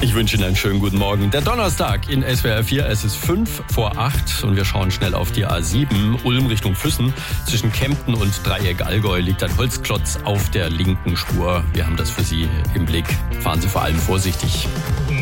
Ich wünsche Ihnen einen schönen guten Morgen. Der Donnerstag in SWR 4, es ist 5:05 und wir schauen schnell auf die A7, Ulm Richtung Füssen. Zwischen Kempten und Dreieck Allgäu liegt ein Holzklotz auf der linken Spur. Wir haben das für Sie im Blick. Fahren Sie vor allem vorsichtig.